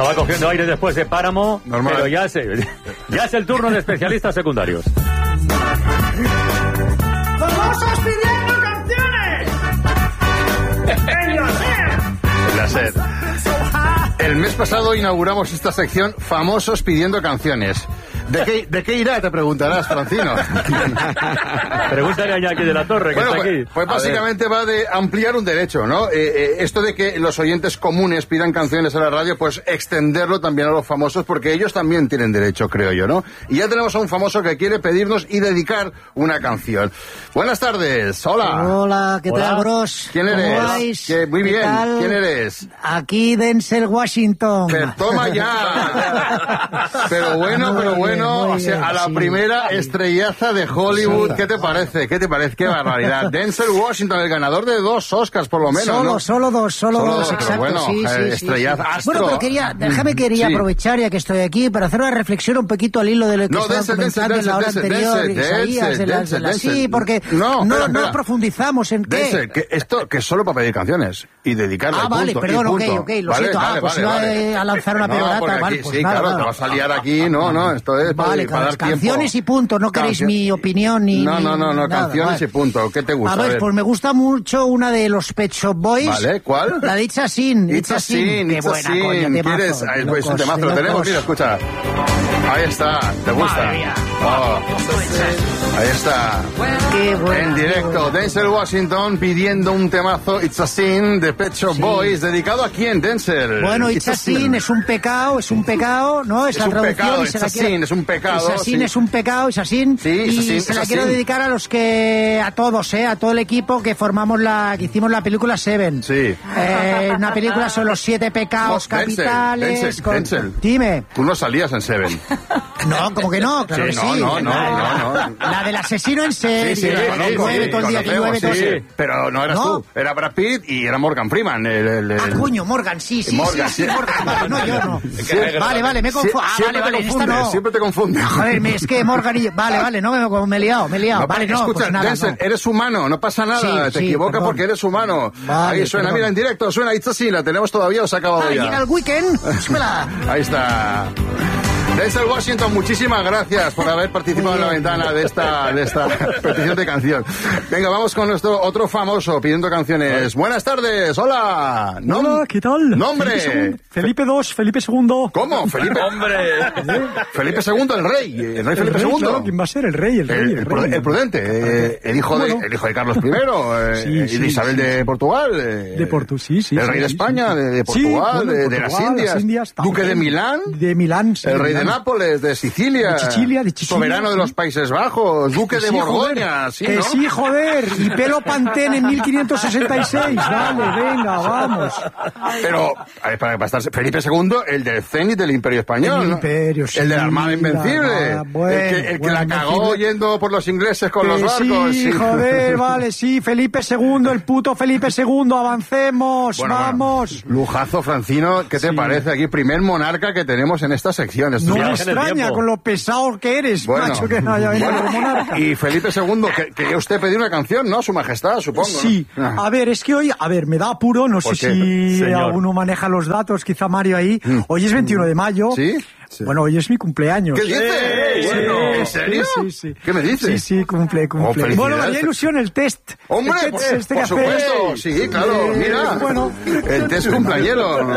Estaba cogiendo aire después de Páramo, normal. Pero ya es el turno de especialistas secundarios. ¡Famosos pidiendo canciones! En la SER. El mes pasado inauguramos esta sección Famosos pidiendo canciones. ¿De qué irá? Te preguntarás, Francino. Pregúntale a Iñaki de la Torre, que está aquí. Pues básicamente va de ampliar un derecho, ¿no? Esto de que los oyentes comunes pidan canciones a la radio, pues extenderlo también a los famosos, porque ellos también tienen derecho, creo yo, ¿no? Y ya tenemos a un famoso que quiere pedirnos y dedicar una canción. Buenas tardes, hola. Hola, ¿qué tal, bros? ¿Quién eres? ¿Cómo vais? Muy bien, tal? ¿Quién eres? Aquí Denzel Washington. Pero toma ya. Pero bueno, o sea, a la primera estrellaza de Hollywood, sí. ¿Qué te parece? ¿Qué barbaridad? Denzel Washington, el ganador de 2 Oscars por lo menos, ¿no? Solo dos, exacto. Bueno, sí, estrellaza, astro. Bueno, pero quería aprovechar, ya que estoy aquí, para hacer una reflexión un poquito al hilo de lo que estábamos comentando en la hora anterior, Isaías. Sí, porque no profundizamos en Denzel, qué. Que es solo para pedir canciones y dedicarle al vale, punto, perdón, ok, lo siento. Pues iba a lanzar una perorata, vale, pues sí, nada. Claro, te vas a liar aquí, no, esto es para dar canciones tiempo. Y punto, no queréis mi opinión ni... No, nada, canciones y punto. ¿Qué te gusta? A ver, pues me gusta mucho una de los Pet Shop Boys. ¿Vale? ¿Cuál? La de It's a Sin. Qué buena, coño, temazo. ¿Quieres? Pues un temazo, lo tenemos, mira, escucha. Ahí está, ¿te gusta? Ahí está. Qué bueno. En directo, Denzel Washington pidiendo un temazo, It's a Sin, de Pet Shop Boys. ¿Dedicado a quién, Denzel? Bueno, It's a Sin es un pecado, ¿no? Esa traducción. Es un pecado. It's a Sin es un pecado, It's a Sin. Sí, y se la quiero dedicar a todos, a todo el equipo que hicimos la película Seven. Sí. Una película sobre los 7 pecados capitales. Denzel. Dime. Tú no salías en Seven. No, como que no, claro que sí. No. La del asesino en serie. Sí, llueve todo el día, que llueve todo el día. Pero no eras tú, era Brad Pitt y era Morgan Freeman. Coño, Morgan, sí. Morgan. Vale, no, yo no. Vale, me confundo. Vale, esta no. Siempre te confundes. Joder, es que Morgan y yo... Vale, no, me he liado. Vale, no, escucha, pues nada, Denzel, eres humano, no pasa nada. Te equivocas porque eres humano. Vale, ahí suena, mira, en directo, suena It's a Sin, la tenemos todavía o se ha acabado ya. Llega el weekend, súbela. Ahí está. Denzel Washington, muchísimas gracias por haber participado en la ventana de esta petición de canción. Venga, vamos con nuestro otro famoso pidiendo canciones. Buenas tardes, hola. Hola, ¿qué tal? ¿Nombre? Felipe II, Felipe II. ¿Cómo? Felipe. ¡Hombre! Felipe II, el rey Felipe II. Claro, ¿quién va a ser? El rey. El prudente, el hijo de Carlos I, y de Isabel de Portugal. De Portugal, sí. El rey de España, de Portugal, de las Indias. Duque de Milán. De Milán, sí. El rey de Nápoles, de Sicilia. De Sicilia. Soberano de los Países Bajos. Duque de Borgoña. Joder, sí, joder. Y pelo Pantene en 1566. Vale, venga, vamos. Pero, para estar Felipe II, el del cenit del Imperio Español. El Imperio, sí. El de la Armada Invencible. El que la cagó yendo por los ingleses con los barcos. Sí, joder, vale, sí. Felipe II, el puto Felipe II. Avancemos, vamos. Lujazo, Francino. ¿Qué te parece aquí? Primer monarca que tenemos en esta sección. No me extraña con lo pesado que eres, macho, que no haya venido como monarca. Y Felipe II, quería usted pedir una canción, ¿no? Su Majestad, supongo. Sí. ¿No? A ver, es que hoy, me da apuro, no sé si alguno maneja los datos, quizá Mario ahí. Hoy es 21 de mayo. ¿Sí? Bueno, hoy es mi cumpleaños. ¿Qué dices? ¿En serio? Sí. ¿Qué me dices? Sí, cumple. Bueno, me haría ilusión el test. ¡Hombre, por supuesto! Sí, claro, mira. Bueno. El test cumpleañero.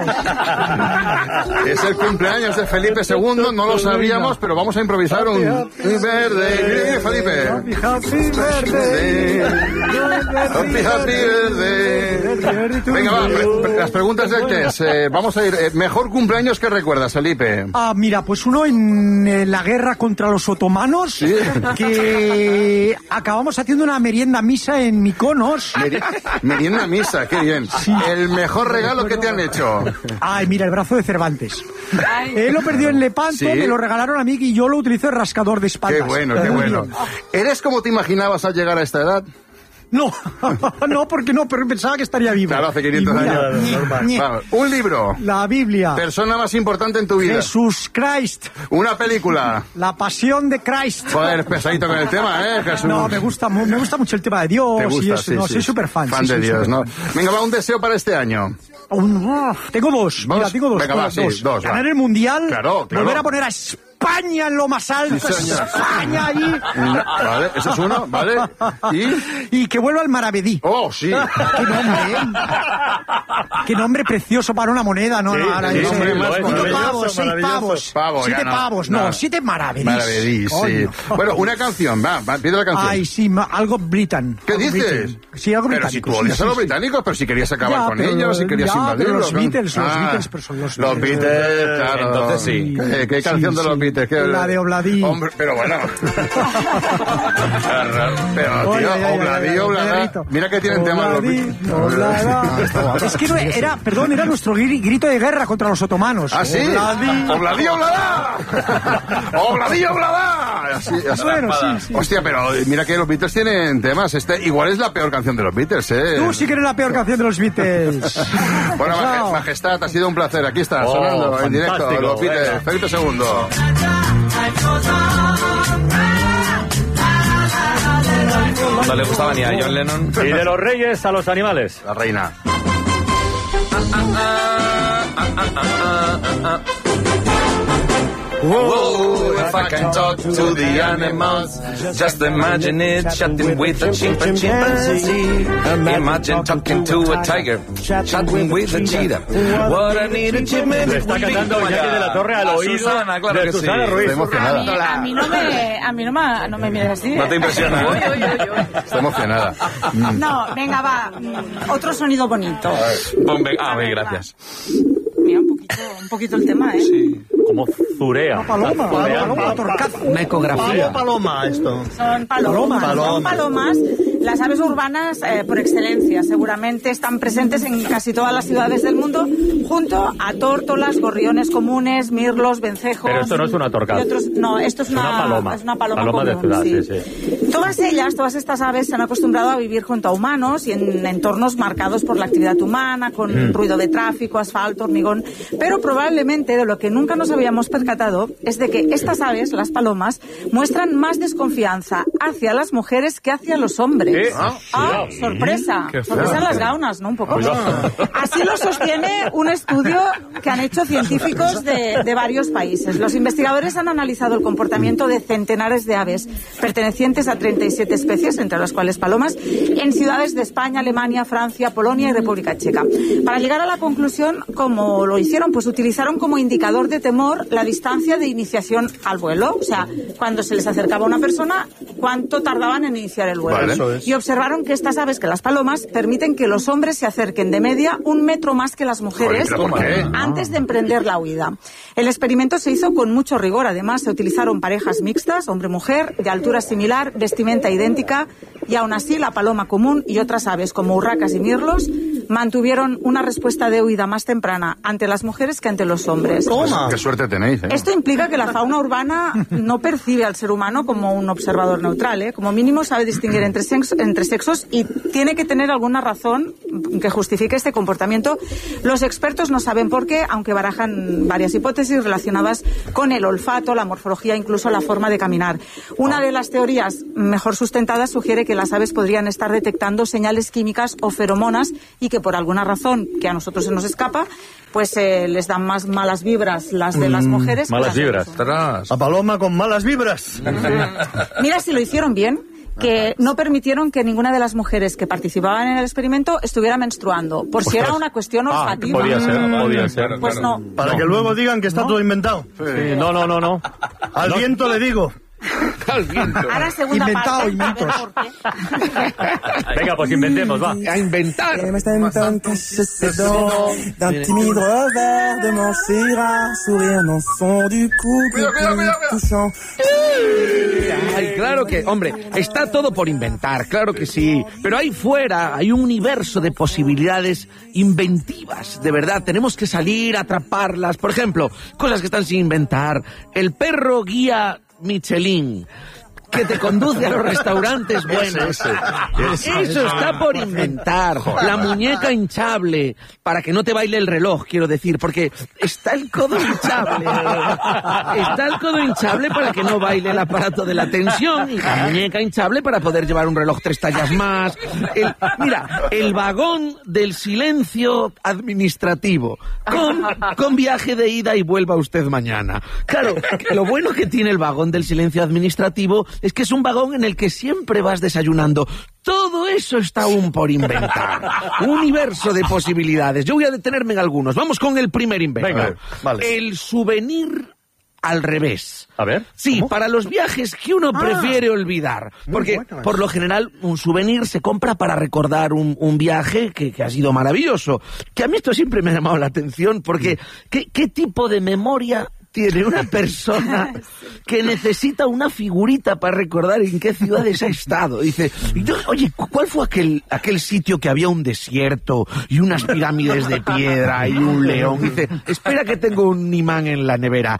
Es el cumpleaños de Felipe II, no lo sabíamos, pero vamos a improvisar un verde. Felipe. Happy birthday. Happy birthday. Venga, va, las preguntas del test. Vamos a ir. Mejor cumpleaños que recuerdas, Felipe. Mira, pues uno en la guerra contra los otomanos, ¿sí? Que acabamos haciendo una merienda misa en Mykonos. Merienda misa, qué bien. Sí. El mejor regalo que te han hecho. Mira, el brazo de Cervantes. Él lo perdió en Lepanto, ¿sí? Me lo regalaron a mí y yo lo utilizo de rascador de espaldas. Qué bueno. ¿Eres como te imaginabas al llegar a esta edad? No, porque no, pero pensaba que estaría vivo. Claro, hace 500 años. Vamos, un libro. La Biblia. Persona más importante en tu vida. Jesús Christ. Una película. La Pasión de Christ. Joder, pesadito con el tema, Jesús. No, me gusta mucho el tema de Dios. ¿Te gusta? Y eso, soy súper fan. Fan de Dios, ¿no? Venga, va, un deseo para este año. Tengo dos. Mira, tengo dos. Venga, va, sí, dos. Ganar el Mundial, claro. volver a poner a España en lo más alto, sí, España allí. Vale, ese es uno, ¿vale? Y que vuelva al Maravedí. Oh, sí. Qué nombre, ¿eh? Qué nombre precioso para una moneda, ¿no? Sí, no, ahora sí, nombre más pavos, 6 pavos. 7 pavos, no, 7 Maravedís. Maravedís, sí. Bueno, una canción, va, pide la canción. Ay, sí, algo británico. ¿Qué dices? Britain. Sí, algo pero británico. Si tú odias a los británicos, pero si querías acabar con ellos, si querías invadirlos. Los Beatles, pero son los Beatles. Los Beatles, claro. Entonces sí. ¿Qué canción de los Beatles? La de Obladí. Hombre, pero bueno. Pero, tío, Obladí. Mira que tienen temas los Beatles. Es que era nuestro grito de guerra contra los otomanos. ¿Ah, sí? Obladí. Obladí. Así. Bueno, sí. Hostia, pero mira que los Beatles tienen temas. Igual es la peor canción de los Beatles, ¿eh? Tú sí que eres la peor canción de los Beatles. Bueno, Majestad, ha sido un placer. Aquí está, sonando en directo los Beatles. Felipe II. No le gustaba ni a John Lennon. Y de los reyes a los animales. La reina. Whoa, if I can talk to the animals, just imagine it, chatting with a chimpanzee. Imagine talking to a tiger, chatting with a cheetah. What I need achievement. Le está cantando Iñaki de la Torre al oído Susana, claro de Susana Ruiz. Estoy emocionada. A mí no me mires así. No te impresiona, ¿eh? Está emocionada. No, venga, va. Otro sonido bonito. Gracias. Mira, un poquito el tema, ¿eh? Sí. Como zurea. Paloma, torcazo. Una ecografía. Paloma, esto. Son palomas. Las aves urbanas por excelencia. Seguramente están presentes en casi todas las ciudades del mundo, junto a tórtolas, gorriones comunes, mirlos, vencejos. Pero esto no es una torcaza. No, esto es una paloma. Es una paloma común, de ciudad, sí. Todas estas aves se han acostumbrado a vivir junto a humanos y en entornos marcados por la actividad humana, con ruido de tráfico, asfalto, hormigón. Pero probablemente de lo que nunca nos habíamos percatado es de que estas aves, las palomas, muestran más desconfianza hacia las mujeres que hacia los hombres. ¿Qué? Sorpresa. Sorpresa en las gaunas, ¿no? Un poco. Así lo sostiene un estudio que han hecho científicos de varios países. Los investigadores han analizado el comportamiento de centenares de aves pertenecientes a 37 especies, entre las cuales palomas, en ciudades de España, Alemania, Francia, Polonia y República Checa. Para llegar a la conclusión, ¿cómo lo hicieron? Pues utilizaron como indicador de temor la distancia de iniciación al vuelo. O sea, cuando se les acercaba una persona, ¿cuánto tardaban en iniciar el vuelo? Vale. Y observaron que estas aves, que las palomas, permiten que los hombres se acerquen de media 1 metro más que las mujeres antes de emprender la huida. El experimento se hizo con mucho rigor. Además, se utilizaron parejas mixtas, hombre-mujer, de altura similar, vestimenta idéntica, y aún así la paloma común y otras aves como urracas y mirlos mantuvieron una respuesta de huida más temprana ante las mujeres que ante los hombres. ¿Cómo? Qué suerte tenéis, ¿eh? Esto implica que la fauna urbana no percibe al ser humano como un observador neutral, ¿eh? Como mínimo sabe distinguir entre sexos y tiene que tener alguna razón que justifique este comportamiento. Los expertos no saben por qué, aunque barajan varias hipótesis relacionadas con el olfato, la morfología, incluso la forma de caminar. Una de las teorías mejor sustentadas sugiere que las aves podrían estar detectando señales químicas o feromonas y que por alguna razón que a nosotros se nos escapa, pues les dan más malas vibras las de las mujeres. Malas vibras. La paloma con malas vibras. Mira si lo hicieron bien, que no permitieron que ninguna de las mujeres que participaban en el experimento estuviera menstruando, por si era una cuestión olfativa. Podía ser. Pues no. Para que luego digan que está todo inventado. Sí, no. Al viento le digo. Ahora segunda Inventado, parte. inventos. A ver por qué. Venga, pues inventemos, va. A inventar. Ay, claro que, hombre, está todo por inventar, claro que sí. Pero ahí fuera hay un universo de posibilidades inventivas, de verdad. Tenemos que salir a atraparlas. Por ejemplo, cosas que están sin inventar. El perro guía Michelin. que te conduce a los restaurantes buenos. Eso está por inventar. La muñeca hinchable, para que no te baile el reloj, quiero decir, porque está el codo hinchable. Está el codo hinchable para que no baile el aparato de la tensión, y la muñeca hinchable para poder llevar un reloj 3 tallas más. Mira, el vagón del silencio administrativo, con viaje de ida y vuelva usted mañana. Claro, lo bueno que tiene el vagón del silencio administrativo es que es un vagón en el que siempre vas desayunando. Todo eso está aún por inventar. Un universo de posibilidades. Yo voy a detenerme en algunos. Vamos con el primer invento. Venga, vale. El souvenir al revés. A ver. Sí, ¿cómo? Para los viajes que uno prefiere olvidar. Porque, por lo general, un souvenir se compra para recordar un viaje que ha sido maravilloso. Que a mí esto siempre me ha llamado la atención, porque ¿qué tipo de memoria tiene una persona que necesita una figurita para recordar en qué ciudades ha estado? Dice, oye, ¿cuál fue aquel sitio que había un desierto y unas pirámides de piedra y un león? Dice, espera que tengo un imán en la nevera.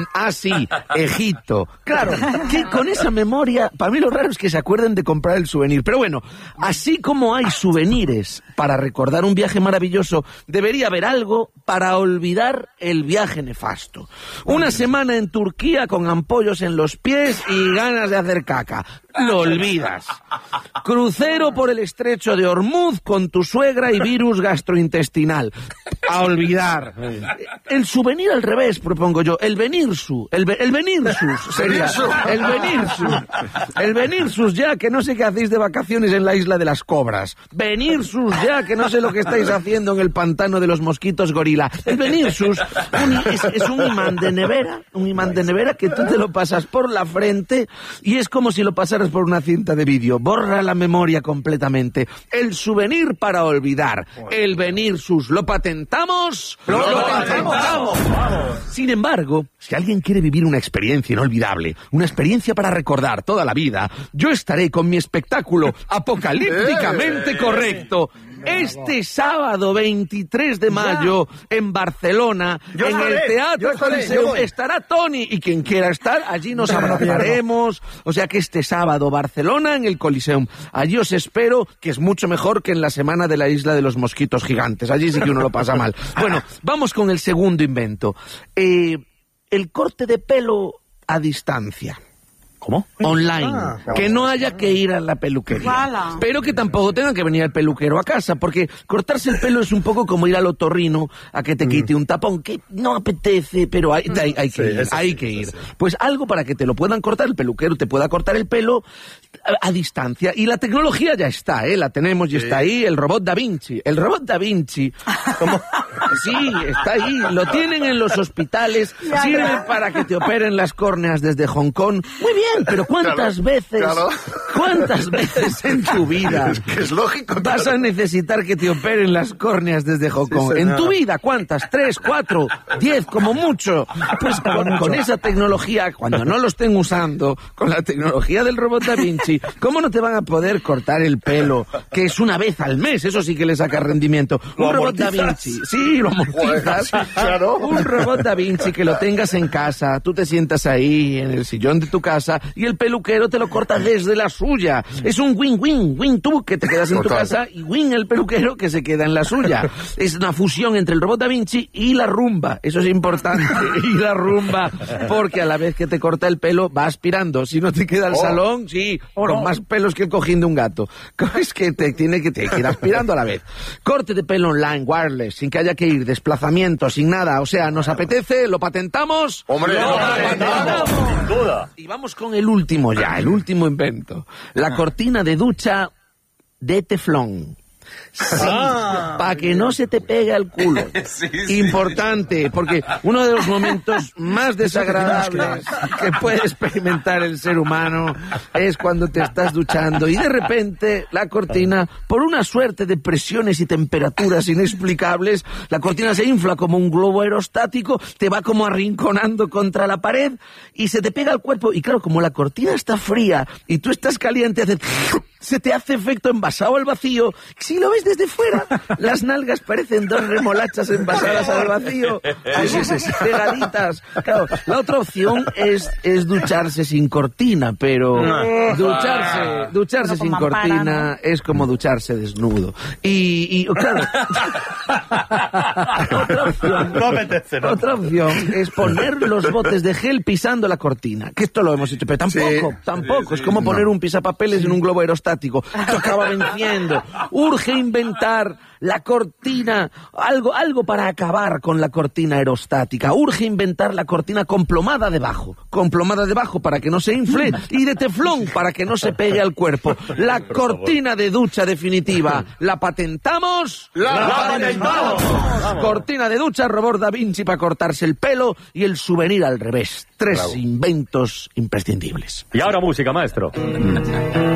Sí, Egipto. Claro, que con esa memoria, para mí lo raro es que se acuerden de comprar el souvenir. Pero bueno, así como hay souvenirs para recordar un viaje maravilloso, debería haber algo para olvidar el viaje nefasto. Una semana en Turquía con ampollos en los pies y ganas de hacer caca. Lo olvidas. Crucero por el estrecho de Hormuz con tu suegra y virus gastrointestinal. A olvidar. El souvenir al revés, propongo yo. El venirsus. El venirsus sería. El venirsus. El venirsus ya, que no sé qué hacéis de vacaciones en la isla de las cobras. Venirsus ya, que no sé lo que estáis haciendo en el pantano de los mosquitos gorila. El venirsus es un imán de nevera que tú te lo pasas por la frente y es como si lo pasaras por una cinta de vídeo. Borra la memoria completamente. El souvenir para olvidar. El venirsus. ¿Lo patentamos? ¡Lo patentamos! Sin embargo, si alguien quiere vivir una experiencia inolvidable, una experiencia para recordar toda la vida, yo estaré con mi espectáculo apocalípticamente correcto. Este sábado 23 de mayo en Barcelona, en el Teatro Coliseum, estará Tony, y quien quiera estar, allí nos abrazaremos. O sea que este sábado Barcelona en el Coliseum, allí os espero, que es mucho mejor que en la semana de la isla de los mosquitos gigantes. Allí sí que uno lo pasa mal. Bueno, vamos con el segundo invento. El corte de pelo a distancia. ¿Cómo? Online. Que no haya que ir a la peluquería. Pero que tampoco tenga que venir el peluquero a casa, porque cortarse el pelo es un poco como ir al otorrino a que te quite un tapón, que no apetece, pero hay que ir. Pues algo para que te lo puedan cortar, el peluquero te pueda cortar el pelo a distancia. Y la tecnología ya está, la tenemos y está ahí, el robot Da Vinci. El robot Da Vinci, ¿cómo? Sí, está ahí, lo tienen en los hospitales, sirve para que te operen las córneas desde Hong Kong. Muy bien. Pero ¿cuántas veces en tu vida es lógico, vas a necesitar que te operen las córneas desde Hong Kong? En tu vida, ¿cuántas? 3, 4, 10, como mucho. Pues con esa tecnología, cuando no lo estén usando, con la tecnología del robot Da Vinci, ¿cómo no te van a poder cortar el pelo? Que es una vez al mes, eso sí que le saca rendimiento. Un robot Da Vinci, sí, lo amortizas. Claro. Un robot Da Vinci que lo tengas en casa, tú te sientas ahí en el sillón de tu casa y el peluquero te lo corta desde la suya. Es un win tú que te quedas en tu casa y win el peluquero que se queda en la suya. Es una fusión entre el robot Da Vinci y la rumba. Eso es importante. Y la rumba, porque a la vez que te corta el pelo va aspirando. Si no te queda el salón, sí, con más pelos que el cojín de un gato. Es que te tiene que ir aspirando a la vez. Corte de pelo online, wireless, sin que haya que ir, desplazamiento, sin nada. O sea, nos apetece, lo patentamos. ¡Hombre! ¡Lo patentamos! Sin duda. Y vamos con el último invento. La cortina de ducha de teflón. Sí, para que no se te pegue al culo. Importante, porque uno de los momentos más desagradables que puede experimentar el ser humano es cuando te estás duchando y de repente la cortina, por una suerte de presiones y temperaturas inexplicables, la cortina se infla como un globo aerostático, te va como arrinconando contra la pared y se te pega al cuerpo. Y claro, como la cortina está fría y tú estás caliente, se te hace efecto envasado al vacío. Si lo ves desde fuera, las nalgas parecen 2 remolachas envasadas al vacío, ahí pegaditas. Claro, la otra opción es ducharse sin cortina, pero ducharse sin cortina es como ducharse desnudo. Y claro, otra opción es poner los botes de gel pisando la cortina, que esto lo hemos hecho, pero tampoco, es como poner un pisapapeles en un globo aerostático, esto acaba venciendo. Urge inventar la cortina, algo para acabar con la cortina aerostática. Urge inventar la cortina con plomada debajo para que no se infle y de teflón para que no se pegue al cuerpo. La cortina de ducha definitiva. ¿La patentamos? ¡La patentamos! Cortina de ducha, robot Da Vinci para cortarse el pelo y el souvenir al revés. 3 inventos imprescindibles. Y ahora música, maestro.